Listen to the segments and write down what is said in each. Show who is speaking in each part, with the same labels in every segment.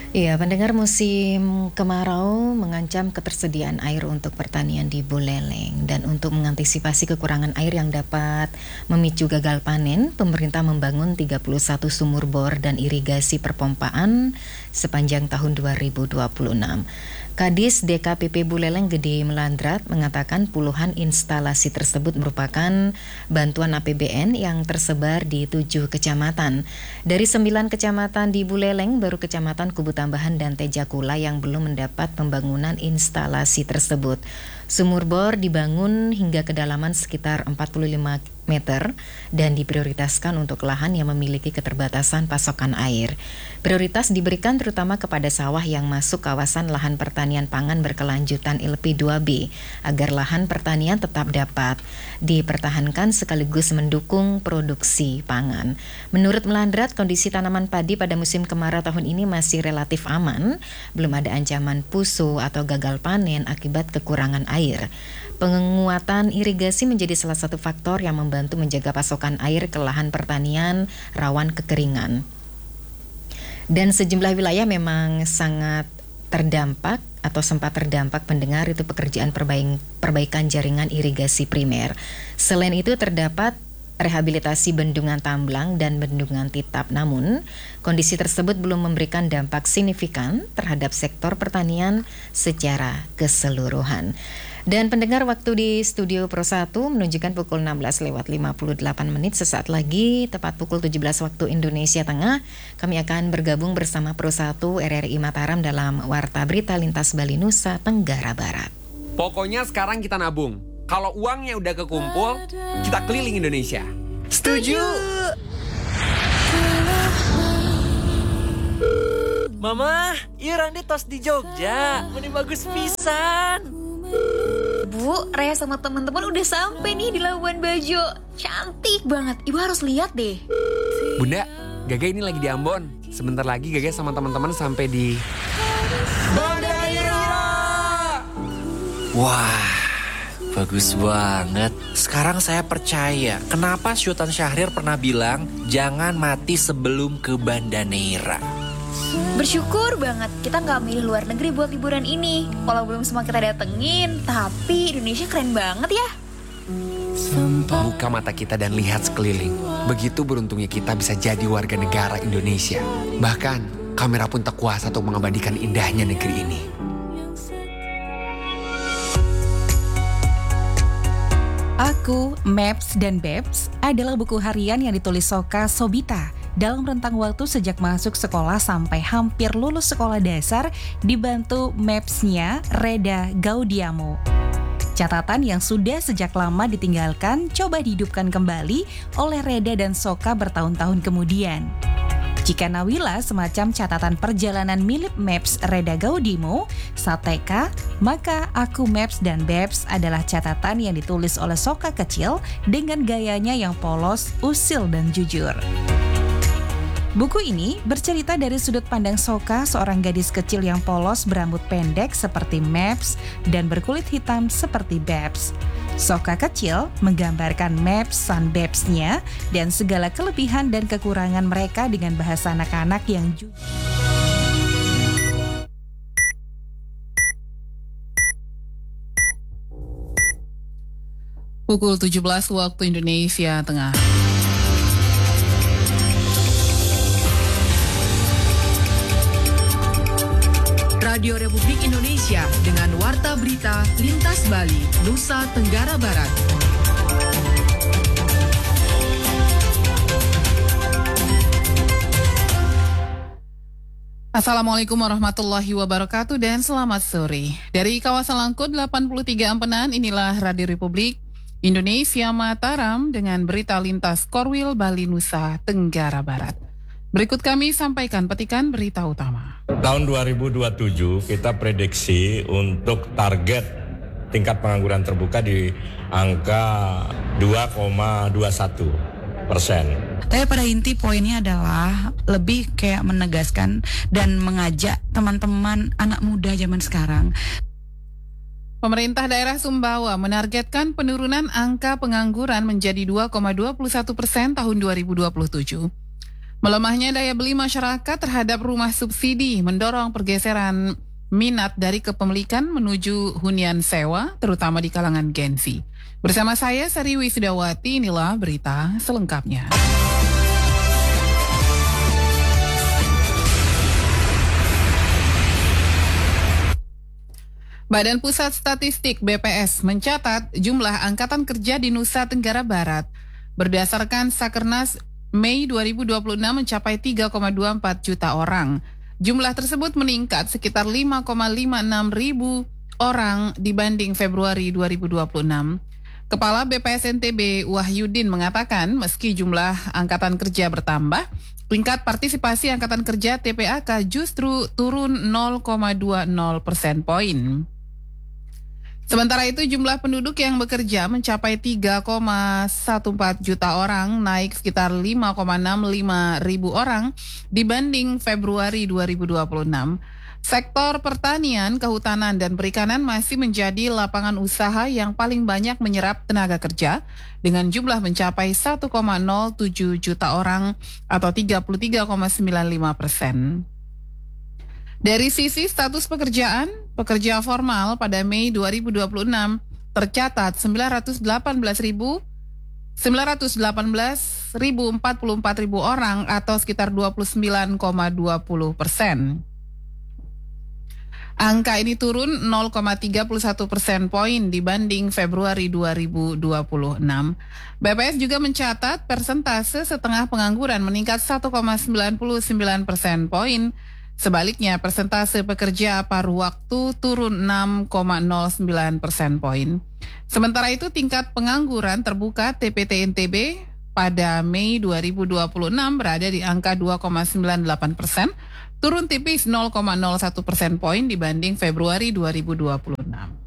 Speaker 1: Iya, pendengar, musim kemarau mengancam ketersediaan air untuk pertanian di Buleleng. Dan untuk mengantisipasi kekurangan air yang dapat memicu gagal panen, pemerintah membangun 31 sumur bor dan irigasi perpompaan sepanjang tahun 2026. Kadis DKPP Buleleng Gede Melandrat mengatakan puluhan instalasi tersebut merupakan bantuan APBN yang tersebar di 7 kecamatan. Dari 9 kecamatan di Buleleng, baru kecamatan Kubu Tambahan dan Tejakula yang belum mendapat pembangunan instalasi tersebut. Sumur bor dibangun hingga kedalaman sekitar 45 meter dan diprioritaskan untuk lahan yang memiliki keterbatasan pasokan air. Prioritas diberikan terutama kepada sawah yang masuk kawasan lahan pertanian pangan berkelanjutan LP2B agar lahan pertanian tetap dapat dipertahankan sekaligus mendukung produksi pangan. Menurut Melandrat, kondisi tanaman padi pada musim kemarau tahun ini masih relatif aman, belum ada ancaman pusu atau gagal panen akibat kekurangan air. Penguatan irigasi menjadi salah satu faktor yang membantu menjaga pasokan air ke lahan pertanian rawan kekeringan. Dan sejumlah wilayah memang sangat terdampak atau sempat terdampak, pendengar, itu pekerjaan perbaikan jaringan irigasi primer. Selain itu terdapat rehabilitasi bendungan Tamblang dan bendungan Titap, namun kondisi tersebut belum memberikan dampak signifikan terhadap sektor pertanian secara keseluruhan. Dan pendengar, waktu di studio Pro 1 menunjukkan pukul 16:58. Sesaat lagi, tepat pukul 17 waktu Indonesia Tengah, kami akan bergabung bersama Pro 1 RRI Mataram dalam Warta Berita Lintas Bali Nusa Tenggara Barat.
Speaker 2: Pokoknya sekarang kita nabung. Kalau uangnya udah kekumpul, kita keliling Indonesia.
Speaker 3: Setuju. Mama, iya Randi tos di Jogja. Ini bagus pisan.
Speaker 4: Bu, Raya sama teman-teman udah sampai nih di Labuan Bajo. Cantik banget, Ibu harus lihat deh.
Speaker 2: Bunda, Gaga ini lagi di Ambon. Sebentar lagi Gaga sama teman-teman sampai di Bandaira.
Speaker 3: Wah, bagus banget. Sekarang saya percaya kenapa Sultan Syahrir pernah bilang jangan mati sebelum ke Banda Neira.
Speaker 4: Bersyukur banget kita nggak milih luar negeri buat liburan ini. Kalau belum semua kita datengin, tapi Indonesia keren banget ya.
Speaker 2: Buka mata kita dan lihat sekeliling. Begitu beruntungnya kita bisa jadi warga negara Indonesia. Bahkan kamera pun tak kuasa untuk mengabadikan indahnya negeri ini.
Speaker 5: Aku, Maps, dan Babs adalah buku harian yang ditulis Soka Sobita dalam rentang waktu sejak masuk sekolah sampai hampir lulus sekolah dasar, dibantu Maps-nya Reda Gaudiamo. Catatan yang sudah sejak lama ditinggalkan coba dihidupkan kembali oleh Reda dan Soka bertahun-tahun kemudian. Jika Nawila semacam catatan perjalanan milik Maps Reda Gaudimo saat TK, maka Aku, Maps, dan Babs adalah catatan yang ditulis oleh Soka kecil dengan gayanya yang polos, usil, dan jujur. Buku ini bercerita dari sudut pandang Soka, seorang gadis kecil yang polos berambut pendek seperti Maps dan berkulit hitam seperti Babs. Soka kecil menggambarkan Maps sang Babs-nya dan segala kelebihan dan kekurangan mereka dengan bahasa anak-anak yang jujur.
Speaker 6: Pukul 17 waktu Indonesia Tengah. Radio Republik Indonesia dengan Warta Berita Lintas Bali, Nusa Tenggara Barat. Assalamualaikum warahmatullahi wabarakatuh dan selamat sore. Dari kawasan Langkut 83 Ampenan, inilah Radio Republik Indonesia Mataram dengan berita lintas Korwil Bali Nusa Tenggara Barat. Berikut kami sampaikan petikan berita utama.
Speaker 7: Tahun 2027 kita prediksi untuk target tingkat pengangguran terbuka di angka 2,21%.
Speaker 8: Tapi pada inti poinnya adalah lebih kayak menegaskan dan mengajak teman-teman anak muda zaman sekarang.
Speaker 6: Pemerintah daerah Sumbawa menargetkan penurunan angka pengangguran menjadi 2,21% tahun 2027. Melemahnya daya beli masyarakat terhadap rumah subsidi mendorong pergeseran minat dari kepemilikan menuju hunian sewa, terutama di kalangan Gen Z. Bersama saya, Sari Wisdawati, inilah berita selengkapnya. Badan Pusat Statistik BPS mencatat jumlah angkatan kerja di Nusa Tenggara Barat berdasarkan Sakernas Mei 2026 mencapai 3,24 juta orang. Jumlah tersebut meningkat sekitar 5,56 ribu orang dibanding Februari 2026. Kepala BPS NTB Wahyudin mengatakan meski jumlah angkatan kerja bertambah, tingkat partisipasi angkatan kerja TPAK justru turun 0,20 persen poin. Sementara itu jumlah penduduk yang bekerja mencapai 3,14 juta orang, naik sekitar 5,65 ribu orang dibanding Februari 2026. Sektor pertanian, kehutanan, dan perikanan masih menjadi lapangan usaha yang paling banyak menyerap tenaga kerja dengan jumlah mencapai 1,07 juta orang atau 33,95%. Dari sisi status pekerjaan, pekerja formal pada Mei 2026 tercatat 918.044 orang atau sekitar 29,20%. Angka ini turun 0,31% poin dibanding Februari 2026. BPS juga mencatat persentase setengah pengangguran meningkat 1,99% poin. Sebaliknya, persentase pekerja paruh waktu turun 6,09% poin. Sementara itu, tingkat pengangguran terbuka TPT NTB pada Mei 2026 berada di angka 2,98%, turun tipis 0,01% poin dibanding Februari 2026.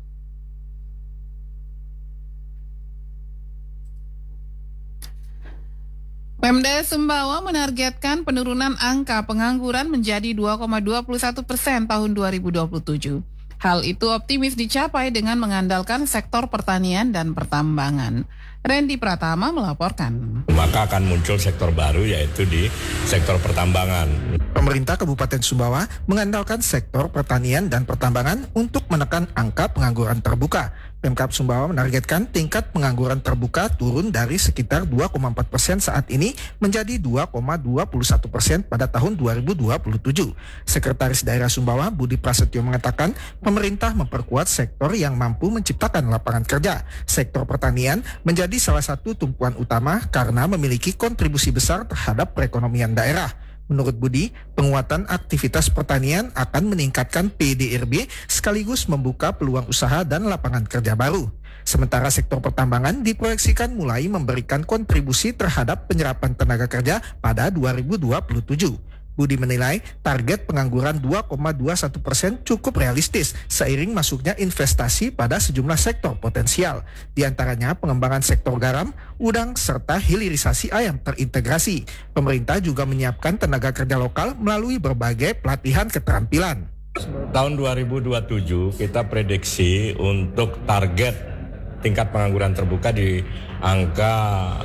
Speaker 6: Pemda Sumbawa menargetkan penurunan angka pengangguran menjadi 2,21% tahun 2027. Hal itu optimis dicapai dengan mengandalkan sektor pertanian dan pertambangan. Randy Pratama melaporkan.
Speaker 7: Maka akan muncul sektor baru yaitu di sektor pertambangan.
Speaker 9: Pemerintah Kabupaten Sumbawa mengandalkan sektor pertanian dan pertambangan untuk menekan angka pengangguran terbuka. Pemkab Sumbawa menargetkan tingkat pengangguran terbuka turun dari sekitar 2,4% saat ini menjadi 2,21% pada tahun 2027. Sekretaris Daerah Sumbawa Budi Prasetyo mengatakan pemerintah memperkuat sektor yang mampu menciptakan lapangan kerja. Sektor pertanian menjadi salah satu tumpuan utama karena memiliki kontribusi besar terhadap perekonomian daerah. Menurut Budi, penguatan aktivitas pertanian akan meningkatkan PDRB sekaligus membuka peluang usaha dan lapangan kerja baru. Sementara sektor pertambangan diproyeksikan mulai memberikan kontribusi terhadap penyerapan tenaga kerja pada 2027. Budi menilai target pengangguran 2,21% cukup realistis seiring masuknya investasi pada sejumlah sektor potensial. Di antaranya pengembangan sektor garam, udang, serta hilirisasi ayam terintegrasi. Pemerintah juga menyiapkan tenaga kerja lokal melalui berbagai pelatihan keterampilan.
Speaker 7: Tahun 2027 kita prediksi untuk target tingkat pengangguran terbuka di angka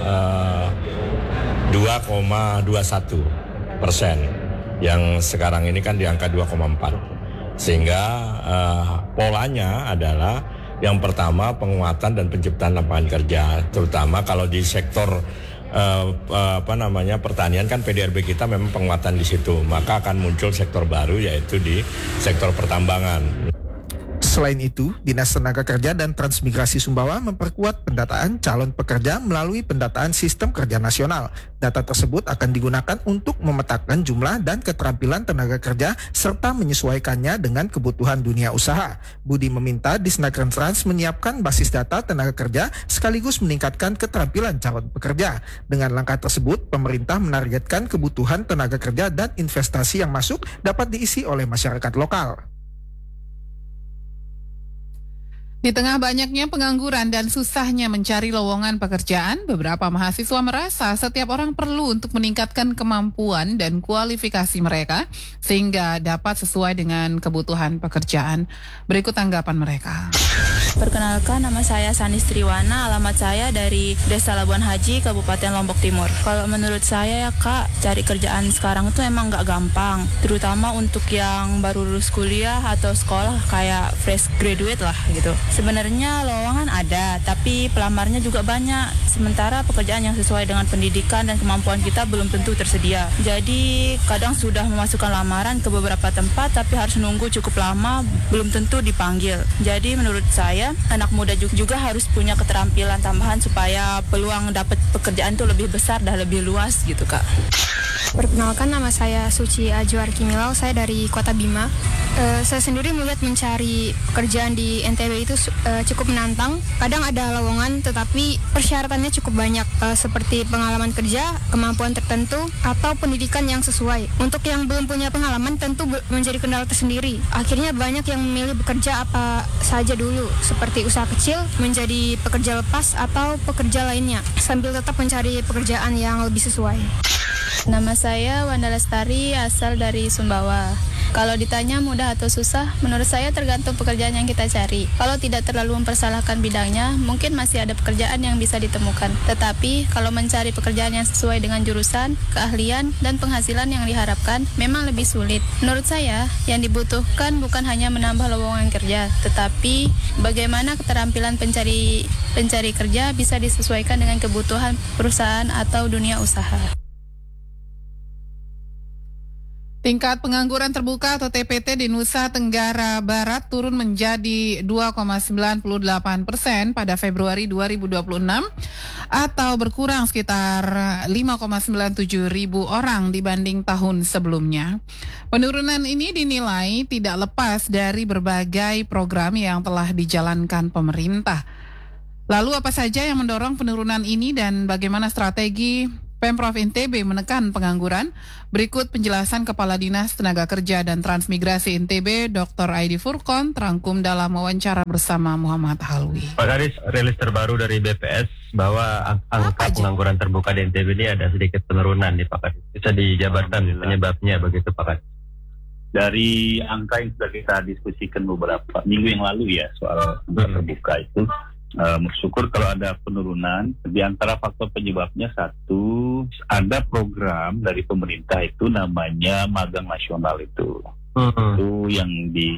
Speaker 7: 2,21%. Yang sekarang ini kan di angka 2,4. Sehingga polanya adalah yang pertama penguatan dan penciptaan lapangan kerja, terutama kalau di sektor pertanian kan PDRB kita memang penguatan di situ, maka akan muncul sektor baru yaitu di sektor pertambangan.
Speaker 9: Selain itu, Dinas Tenaga Kerja dan Transmigrasi Sumbawa memperkuat pendataan calon pekerja melalui pendataan Sistem Kerja Nasional. Data tersebut akan digunakan untuk memetakan jumlah dan keterampilan tenaga kerja serta menyesuaikannya dengan kebutuhan dunia usaha. Budi meminta Disnaker Trans menyiapkan basis data tenaga kerja sekaligus meningkatkan keterampilan calon pekerja. Dengan langkah tersebut, pemerintah menargetkan kebutuhan tenaga kerja dan investasi yang masuk dapat diisi oleh masyarakat lokal.
Speaker 6: Di tengah banyaknya pengangguran dan susahnya mencari lowongan pekerjaan, beberapa mahasiswa merasa setiap orang perlu untuk meningkatkan kemampuan dan kualifikasi mereka sehingga dapat sesuai dengan kebutuhan pekerjaan. Berikut tanggapan mereka.
Speaker 10: Perkenalkan, nama saya Sanis Triwana, alamat saya dari Desa Labuan Haji, Kabupaten Lombok Timur. Kalau menurut saya ya Kak, cari kerjaan sekarang itu emang nggak gampang, terutama untuk yang baru lulus kuliah atau sekolah kayak fresh graduate lah gitu. Sebenarnya lowongan ada, tapi pelamarnya juga banyak. Sementara pekerjaan yang sesuai dengan pendidikan dan kemampuan kita belum tentu tersedia. Jadi kadang sudah memasukkan lamaran ke beberapa tempat, tapi harus nunggu cukup lama, belum tentu dipanggil. Jadi menurut saya, anak muda juga harus punya keterampilan tambahan supaya peluang dapat pekerjaan itu lebih besar dan lebih luas gitu Kak.
Speaker 11: Perkenalkan, nama saya Suci Ajuar Kimilau, saya dari Kota Bima. Saya sendiri melihat mencari pekerjaan di NTB itu cukup menantang. Kadang ada lowongan tetapi persyaratannya cukup banyak, seperti pengalaman kerja, kemampuan tertentu, atau pendidikan yang sesuai. Untuk yang belum punya pengalaman tentu menjadi kendala tersendiri. Akhirnya banyak yang memilih bekerja apa saja dulu, seperti usaha kecil, menjadi pekerja lepas, atau pekerja lainnya, sambil tetap mencari pekerjaan yang lebih sesuai.
Speaker 10: Nama saya Wanda Lestari, asal dari Sumbawa. Kalau ditanya mudah atau susah, menurut saya tergantung pekerjaan yang kita cari. Kalau tidak terlalu mempersalahkan bidangnya, mungkin masih ada pekerjaan yang bisa ditemukan. Tetapi, kalau mencari pekerjaan yang sesuai dengan jurusan, keahlian, dan penghasilan yang diharapkan, memang lebih sulit. Menurut saya, yang dibutuhkan bukan hanya menambah lowongan kerja, tetapi bagaimana keterampilan pencari kerja bisa disesuaikan dengan kebutuhan perusahaan atau dunia usaha.
Speaker 6: Tingkat pengangguran terbuka atau TPT di Nusa Tenggara Barat turun menjadi 2,98% pada Februari 2026 atau berkurang sekitar 5,97 ribu orang dibanding tahun sebelumnya. Penurunan ini dinilai tidak lepas dari berbagai program yang telah dijalankan pemerintah. Lalu apa saja yang mendorong penurunan ini dan bagaimana strategi Pemprov NTB menekan pengangguran? Berikut penjelasan Kepala Dinas Tenaga Kerja dan Transmigrasi NTB, Dr. Aidi Furkon, terangkum dalam wawancara bersama Muhammad Halwi.
Speaker 12: Pak Karis, rilis terbaru dari BPS bahwa angka pengangguran terbuka di NTB ini ada sedikit penurunan nih Pak Karis. Bisa dijabarkan penyebabnya begitu Pak Karis?
Speaker 13: Dari angka yang sudah kita diskusikan beberapa minggu yang lalu ya soal terbuka itu, syukur kalau ada penurunan. Di antara faktor penyebabnya satu, ada program dari pemerintah itu namanya magang nasional itu. Itu yang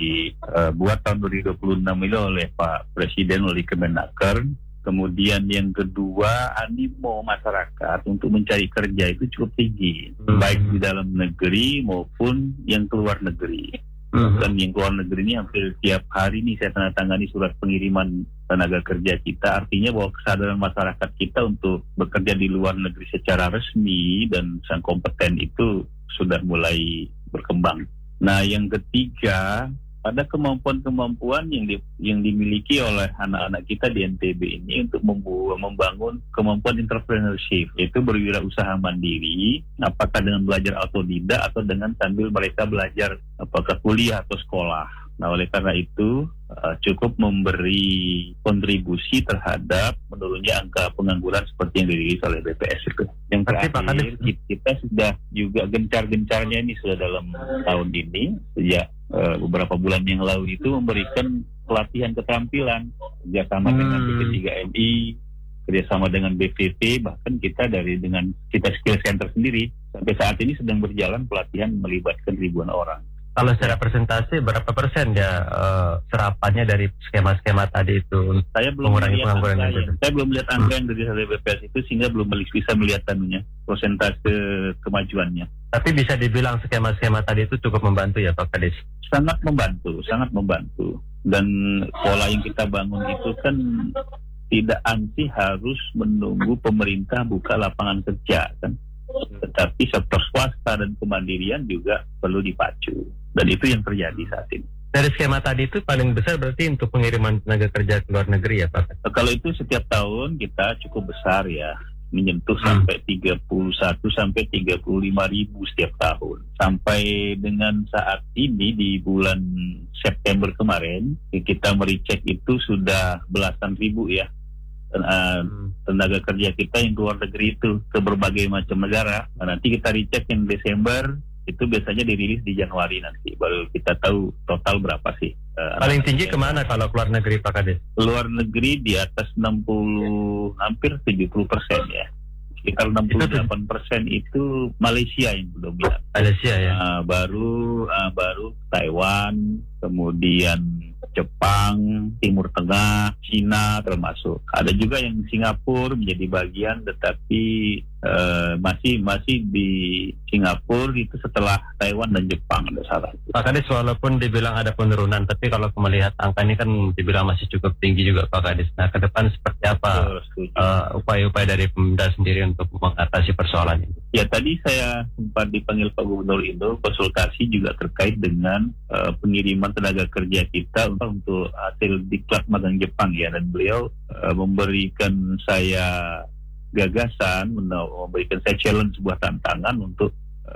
Speaker 13: dibuat tahun 2026 ini oleh Pak Presiden oleh Kemenaker. Kemudian yang kedua, animo masyarakat untuk mencari kerja itu cukup tinggi, baik di dalam negeri maupun yang keluar negeri. Dan yang keluar negeri ini hampir tiap hari ini saya tanda tangani surat pengiriman tenaga kerja kita. Artinya bahwa kesadaran masyarakat kita untuk bekerja di luar negeri secara resmi dan sang kompeten itu sudah mulai berkembang. Nah, yang ketiga, ada kemampuan-kemampuan yang dimiliki oleh anak-anak kita di NTB ini untuk membangun kemampuan entrepreneurship, yaitu berwirausaha mandiri, apakah dengan belajar otodidak atau dengan sambil mereka belajar apakah kuliah atau sekolah. Nah, oleh karena itu cukup memberi kontribusi terhadap menurunnya angka pengangguran seperti yang dirilis oleh BPS itu. Yang terakhir, kita sudah juga gencar-gencarnya ini sudah dalam tahun ini, sejak beberapa bulan yang lalu itu memberikan pelatihan keterampilan kerjasama dengan BP3MI, kerjasama dengan BPP, bahkan kita dengan kita skill center sendiri sampai saat ini sedang berjalan pelatihan melibatkan ribuan orang.
Speaker 12: Kalau secara presentasi berapa persen ya serapannya dari skema-skema tadi itu?
Speaker 13: Saya belum melihat angka yang dari BPS itu, sehingga belum bisa melihat persentase kemajuannya.
Speaker 12: Tapi bisa dibilang skema-skema tadi itu cukup membantu ya Pak Kadis?
Speaker 13: Sangat membantu. Dan pola yang kita bangun itu kan tidak anti harus menunggu pemerintah buka lapangan kerja kan. Tetapi sektor swasta dan kemandirian juga perlu dipacu. Dan itu yang terjadi saat ini.
Speaker 12: Dari skema tadi itu paling besar berarti untuk pengiriman tenaga kerja ke luar negeri ya Pak?
Speaker 13: Kalau itu setiap tahun kita cukup besar ya. menyentuh sampai 31 sampai 35 ribu setiap tahun. Sampai dengan saat ini di bulan September kemarin kita merecek itu sudah belasan ribu ya tenaga kerja kita yang keluar negeri itu ke berbagai macam negara. Nah, nanti kita recek yang Desember itu biasanya dirilis di Januari nanti baru kita tahu total berapa sih.
Speaker 12: Paling tinggi kemana kalau keluar negeri Pak Kades?
Speaker 13: Luar negeri di atas 60 hampir 70% ya. Sekitar 68% itu Malaysia yang dominan.
Speaker 12: Malaysia ya.
Speaker 13: Baru Taiwan, kemudian Jepang, Timur Tengah, Cina termasuk. Ada juga yang Singapura menjadi bagian, tetapi masih di Singapura itu setelah Taiwan dan Jepang ada salah.
Speaker 12: Pak Kades, walaupun dibilang ada penurunan, tapi kalau melihat angka ini kan dibilang masih cukup tinggi juga Pak Kades. Nah, ke depan seperti apa upaya-upaya dari Pemda sendiri untuk mengatasi persoalan ini?
Speaker 13: Ya, tadi saya sempat dipanggil Pak Gubernur Indo konsultasi juga terkait dengan pengiriman tenaga kerja kita untuk hasil diklat magang Jepang ya, dan beliau memberikan saya gagasan, memberikan saya challenge, sebuah tantangan untuk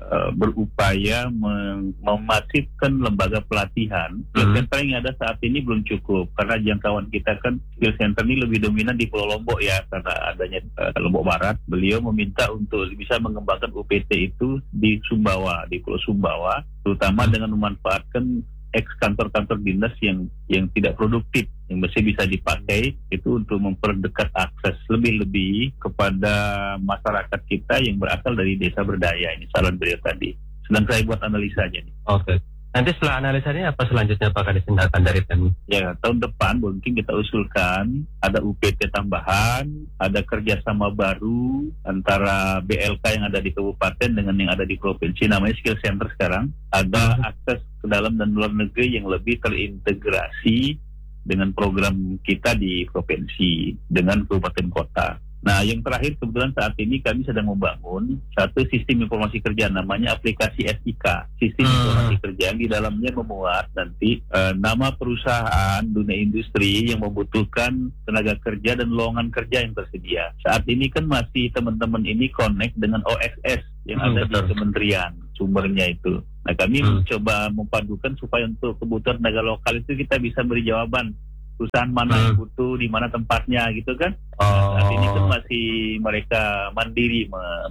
Speaker 13: berupaya memasifkan lembaga pelatihan. Skill center yang ada saat ini belum cukup karena jangkauan kita kan skill center ini lebih dominan di Pulau Lombok ya, karena adanya Lombok Barat. Beliau meminta untuk bisa mengembangkan UPT itu di Sumbawa, di Pulau Sumbawa, terutama dengan memanfaatkan kantor-kantor dinas yang tidak produktif, yang masih bisa dipakai itu untuk memperdekat akses lebih-lebih kepada masyarakat kita yang berasal dari desa berdaya. Ini saran beliau tadi. Sedang saya buat analisanya nih.
Speaker 12: Oke. Nanti setelah analisanya apa selanjutnya Pak Kades tindakan dari Pemda?
Speaker 13: Ya, tahun depan mungkin kita usulkan ada UPT tambahan, ada kerjasama baru antara BLK yang ada di kabupaten dengan yang ada di provinsi, namanya skill center sekarang. Ada akses ke dalam dan luar negeri yang lebih terintegrasi dengan program kita di provinsi dengan kabupaten kota. Nah, yang terakhir kebetulan saat ini kami sedang membangun satu sistem informasi kerja namanya aplikasi SIK, sistem informasi kerja yang di dalamnya memuat nanti nama perusahaan dunia industri yang membutuhkan tenaga kerja dan lowongan kerja yang tersedia. Saat ini kan masih teman-teman ini connect dengan OSS yang ada di kementerian sumbernya itu. Nah, kami mencoba memadukan supaya untuk kebutuhan tenaga lokal itu kita bisa beri jawaban perusahaan mana yang butuh, di mana tempatnya gitu kan. Saat ini kan masih mereka mandiri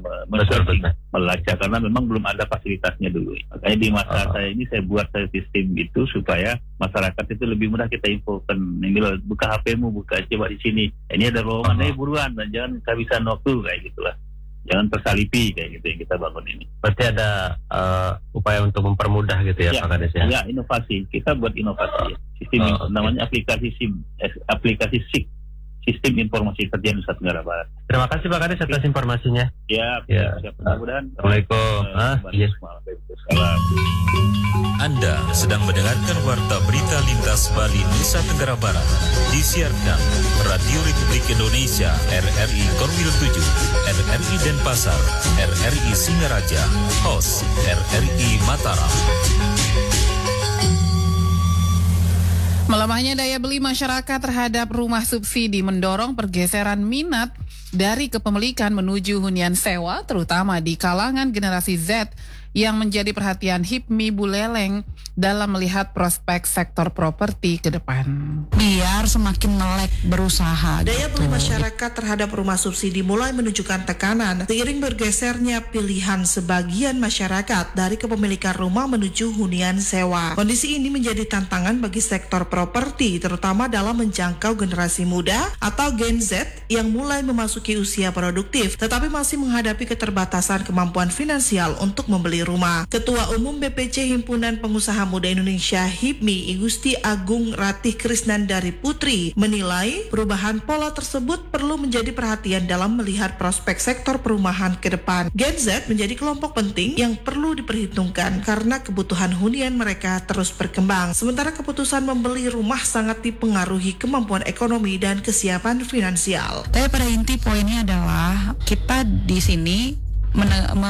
Speaker 13: melacak karena memang belum ada fasilitasnya dulu. Makanya di masa saya ini saya buat sistem itu supaya masyarakat itu lebih mudah kita infokan. Ini loh, buka HP-mu, buka coba di sini. Ini ada lowongan, buruan, dan jangan kehabisan waktu kayak gitulah. Jangan tersalipi kayak gitu yang kita bangun ini.
Speaker 12: Berarti ada upaya untuk mempermudah gitu ya Pak Kades ya?
Speaker 13: Ya, inovasi. Kita buat inovasi. Sistem namanya aplikasi SIK, Sistem Informasi Kerja Nusa Tenggara Barat.
Speaker 12: Terima kasih Pak Kades atas informasinya.
Speaker 13: Ya. Mudah-mudahan.
Speaker 12: Assalamualaikum.
Speaker 14: Anda sedang mendengarkan Warta Berita Lintas Bali Nusa Tenggara Barat, disiarkan Radio Republik Indonesia RRI Korwil 7, RRI Denpasar, RRI Singaraja, host RRI Mataram.
Speaker 6: Melemahnya daya beli masyarakat terhadap rumah subsidi mendorong pergeseran minat dari kepemilikan menuju hunian sewa, terutama di kalangan generasi Z yang menjadi perhatian HIPMI Buleleng dalam melihat prospek sektor properti ke depan.
Speaker 8: Biar semakin melek berusaha.
Speaker 15: Daya beli masyarakat terhadap rumah subsidi mulai menunjukkan tekanan seiring bergesernya pilihan sebagian masyarakat dari kepemilikan rumah menuju hunian sewa. Kondisi ini menjadi tantangan bagi sektor properti, terutama dalam menjangkau generasi muda atau Gen Z yang mulai memasuki usia produktif, tetapi masih menghadapi keterbatasan kemampuan finansial untuk membeli rumah. Ketua Umum BPC Himpunan Pengusaha Muda Indonesia HIPMI Igusti Agung Ratih Krisnandari Putri menilai perubahan pola tersebut perlu menjadi perhatian dalam melihat prospek sektor perumahan ke depan. Gen Z menjadi kelompok penting yang perlu diperhitungkan karena kebutuhan hunian mereka terus berkembang. Sementara keputusan membeli rumah sangat dipengaruhi kemampuan ekonomi dan kesiapan finansial.
Speaker 8: Tapi pada inti poinnya adalah kita di sini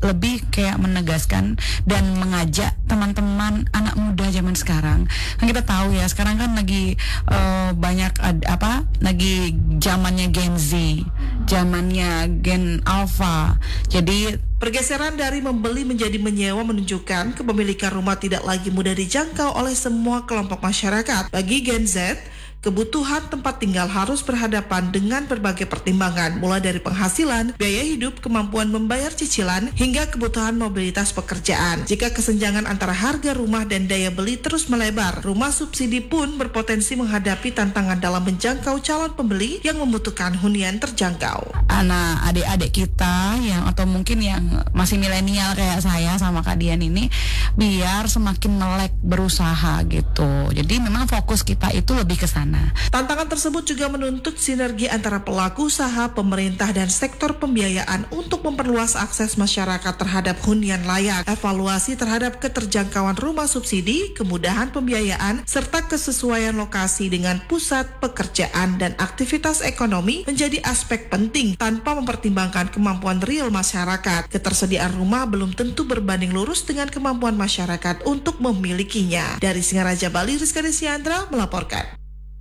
Speaker 8: lebih kayak menegaskan dan mengajak teman-teman anak muda zaman sekarang. Kan kita tahu ya, sekarang kan lagi banyak lagi zamannya Gen Z, zamannya Gen Alpha. Jadi
Speaker 15: pergeseran dari membeli menjadi menyewa menunjukkan kepemilikan rumah tidak lagi mudah dijangkau oleh semua kelompok masyarakat. Bagi Gen Z, kebutuhan tempat tinggal harus berhadapan dengan berbagai pertimbangan, mulai dari penghasilan, biaya hidup, kemampuan membayar cicilan, hingga kebutuhan mobilitas pekerjaan. Jika kesenjangan antara harga rumah dan daya beli terus melebar, rumah subsidi pun berpotensi menghadapi tantangan dalam menjangkau calon pembeli yang membutuhkan hunian terjangkau.
Speaker 8: Anak adik-adik kita yang atau mungkin yang masih milenial kayak saya sama Kak Dian ini, biar semakin melek berusaha gitu. Jadi memang fokus kita itu lebih ke sana.
Speaker 15: Tantangan tersebut juga menuntut sinergi antara pelaku usaha, pemerintah, dan sektor pembiayaan untuk memperluas akses masyarakat terhadap hunian layak, evaluasi terhadap keterjangkauan rumah subsidi, kemudahan pembiayaan, serta kesesuaian lokasi dengan pusat pekerjaan dan aktivitas ekonomi menjadi aspek penting tanpa mempertimbangkan kemampuan real masyarakat. Ketersediaan rumah belum tentu berbanding lurus dengan kemampuan masyarakat untuk memilikinya. Dari Singaraja, Bali, Rizka Desiandra melaporkan.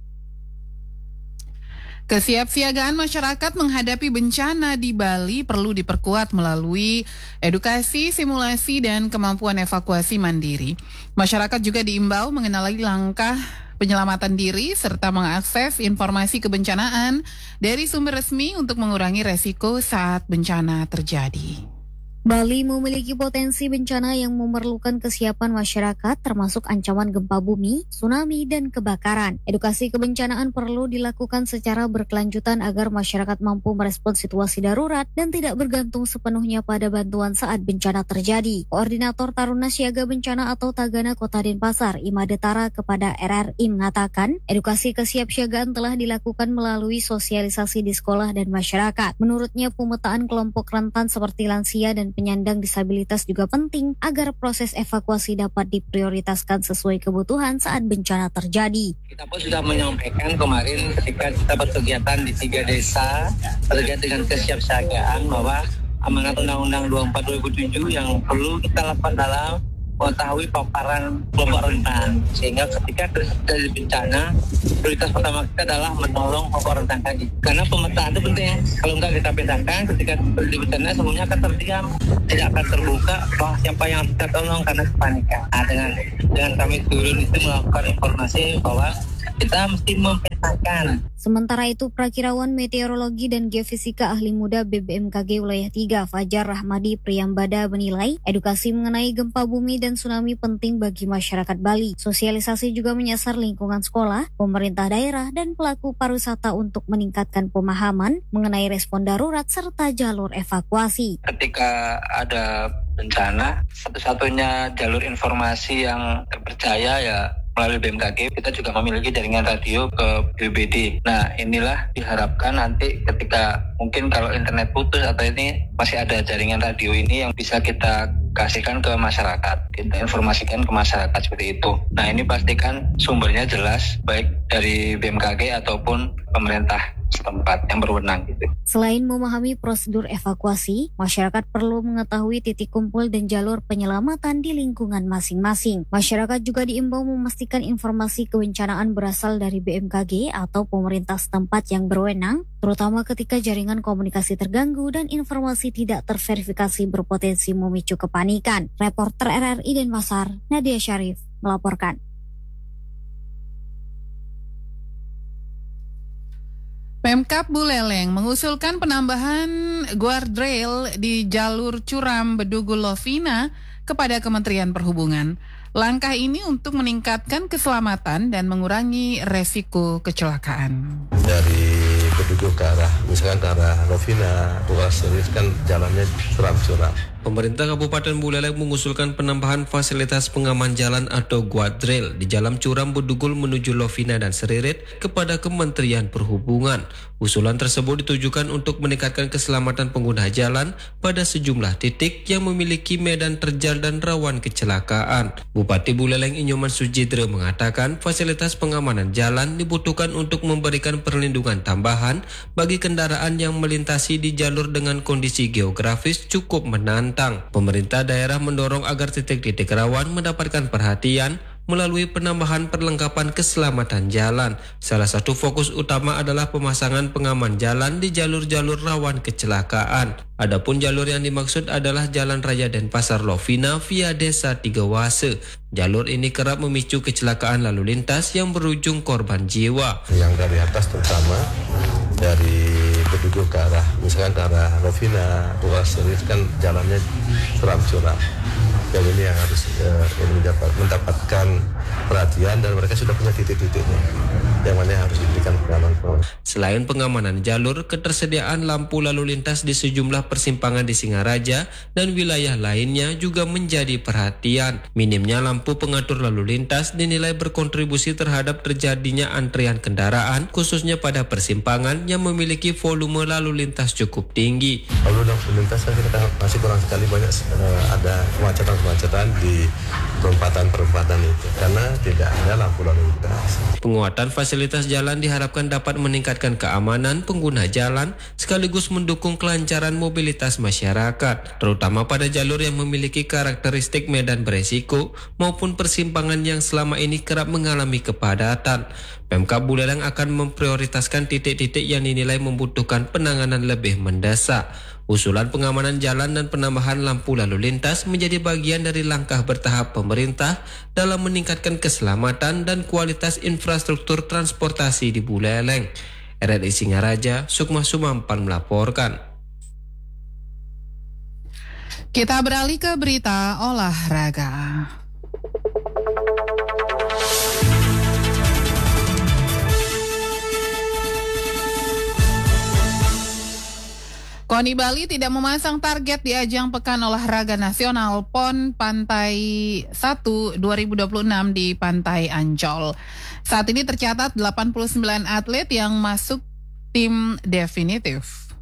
Speaker 6: Kesiapsiagaan masyarakat menghadapi bencana di Bali perlu diperkuat melalui edukasi, simulasi, dan kemampuan evakuasi mandiri. Masyarakat juga diimbau mengenali langkah penyelamatan diri serta mengakses informasi kebencanaan dari sumber resmi untuk mengurangi resiko saat bencana terjadi.
Speaker 16: Bali memiliki potensi bencana yang memerlukan kesiapan masyarakat termasuk ancaman gempa bumi, tsunami, dan kebakaran. Edukasi kebencanaan perlu dilakukan secara berkelanjutan agar masyarakat mampu merespon situasi darurat dan tidak bergantung sepenuhnya pada bantuan saat bencana terjadi. Koordinator Taruna Siaga Bencana atau Tagana Kota Denpasar, Imade Tara kepada RRI mengatakan, edukasi kesiapsiagaan telah dilakukan melalui sosialisasi di sekolah dan masyarakat. Menurutnya, pemetaan kelompok rentan seperti lansia dan penyandang disabilitas juga penting agar proses evakuasi dapat diprioritaskan sesuai kebutuhan saat bencana terjadi.
Speaker 17: Kita pun sudah menyampaikan kemarin ketika kita berkegiatan di 3 desa terkait dengan kesiapsiagaan bahwa amanat Undang-Undang 24/2007 yang perlu kita lakukan dalam mengetahui paparan kelompok rentan, sehingga ketika terjadi bencana prioritas pertama kita adalah menolong kelompok rentan tadi. Karena pemetaan itu penting. Kalau enggak kita bedakan, ketika terjadi bencana semuanya akan terdiam, tidak akan terbuka bahwa siapa yang harus kita tolong karena kepanikan. Nah, dengan kami turun itu melakukan informasi bahwa kita mesti memetakan.
Speaker 16: Sementara itu, Prakirawan Meteorologi dan Geofisika Ahli Muda BBMKG Wilayah 3, Fajar Rahmadi Priyambada menilai edukasi mengenai gempa bumi dan tsunami penting bagi masyarakat Bali. Sosialisasi juga menyasar lingkungan sekolah, pemerintah daerah, dan pelaku pariwisata untuk meningkatkan pemahaman mengenai respon darurat serta jalur evakuasi.
Speaker 17: Ketika ada bencana, satu-satunya jalur informasi yang terpercaya ya melalui BMKG. Kita juga memiliki jaringan radio ke BBD. Nah, inilah diharapkan nanti ketika mungkin kalau internet putus atau ini masih ada jaringan radio ini yang bisa kita kasihkan ke masyarakat, kita informasikan ke masyarakat seperti itu. Nah, ini pastikan sumbernya jelas, baik dari BMKG ataupun pemerintah setempat yang berwenang gitu.
Speaker 16: Selain memahami prosedur evakuasi, masyarakat perlu mengetahui titik kumpul dan jalur penyelamatan di lingkungan masing-masing. Masyarakat juga diimbau memastikan informasi kebencanaan berasal dari BMKG atau pemerintah setempat yang berwenang, terutama ketika jaringan komunikasi terganggu dan informasi tidak terverifikasi berpotensi memicu kepanikan. Reporter RRI Denpasar, Nadia Syarif, melaporkan.
Speaker 6: Pemkab Buleleng mengusulkan penambahan guardrail di jalur Curam Bedugul Lovina kepada Kementerian Perhubungan. Langkah ini untuk meningkatkan keselamatan dan mengurangi resiko kecelakaan.
Speaker 18: Dari Bedugul ke arah, misalkan ke arah Lovina, ruas ini kan jalannya curam-curam.
Speaker 19: Pemerintah Kabupaten Buleleng mengusulkan penambahan fasilitas pengaman jalan atau guardrail di Jalan Curam Bedugul menuju Lovina dan Seririt kepada Kementerian Perhubungan. Usulan tersebut ditujukan untuk meningkatkan keselamatan pengguna jalan pada sejumlah titik yang memiliki medan terjal dan rawan kecelakaan. Bupati Buleleng Inyoman Sujidre mengatakan fasilitas pengamanan jalan dibutuhkan untuk memberikan perlindungan tambahan bagi kendaraan yang melintasi di jalur dengan kondisi geografis cukup menantang. menantang. Pemerintah daerah mendorong agar titik-titik rawan mendapatkan perhatian melalui penambahan perlengkapan keselamatan jalan. Salah satu fokus utama adalah pemasangan pengaman jalan di jalur-jalur rawan kecelakaan. Adapun jalur yang dimaksud adalah Jalan Raya Denpasar Lovina via Desa Tigawase. Jalur ini kerap memicu kecelakaan lalu lintas yang berujung korban jiwa.
Speaker 18: Yang dari atas terutama dari Bedugul ke arah, misalkan ke arah Lovina, Tigawase kan jalannya curam-curam. Yang ini yang harus mendapatkan perhatian dan mereka sudah punya titik-titiknya yang mana harus diberikan pengamanan.
Speaker 19: Selain pengamanan jalur, ketersediaan lampu lalu lintas di sejumlah persimpangan di Singaraja dan wilayah lainnya juga menjadi perhatian. Minimnya lampu pengatur lalu lintas dinilai berkontribusi terhadap terjadinya antrian kendaraan, khususnya pada persimpangan yang memiliki volume lalu lintas cukup tinggi.
Speaker 18: Lalu lalu lintas kita masih kurang sekali banyak ada kemacetan di perempatan itu karena tidak ada lampu lalu lintas.
Speaker 19: Penguatan fasilitas jalan diharapkan dapat meningkatkan keamanan pengguna jalan sekaligus mendukung kelancaran mobilitas masyarakat, terutama pada jalur yang memiliki karakteristik medan beresiko maupun persimpangan yang selama ini kerap mengalami kepadatan. Pemkab Buleleng akan memprioritaskan titik-titik yang dinilai membutuhkan penanganan lebih mendesak. Usulan pengamanan jalan dan penambahan lampu lalu lintas menjadi bagian dari langkah bertahap pemerintah dalam meningkatkan keselamatan dan kualitas infrastruktur transportasi di Buleleng. RRI Singaraja, Sukma Sumampan melaporkan.
Speaker 6: Kita beralih ke berita olahraga. KONI Bali tidak memasang target di ajang Pekan Olahraga Nasional PON Pantai 1 2026 di Pantai Ancol. Saat ini tercatat 89 atlet yang masuk tim definitif.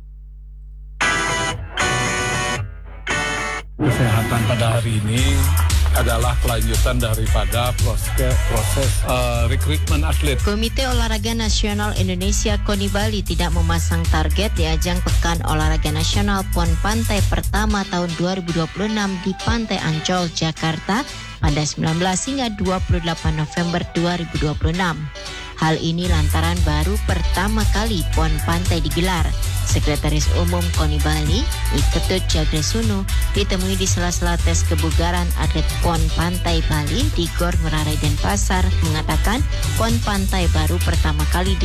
Speaker 20: Kesehatan pada hari ini adalah kelanjutan daripada proses rekrutmen atlet.
Speaker 21: Komite Olahraga Nasional Indonesia KONI Bali tidak memasang target di ajang Pekan Olahraga Nasional PON Pantai pertama tahun 2026 di Pantai Ancol, Jakarta pada 19 hingga 28 November 2026. Hal ini lantaran baru pertama kali PON Pantai digelar. Sekretaris Umum KONI Bali, Iketut Jagresunu, ditemui di sela-sela tes kebugaran atlet PON Pantai Bali di Gor Ngurah Rai Denpasar, mengatakan PON Pantai baru pertama kali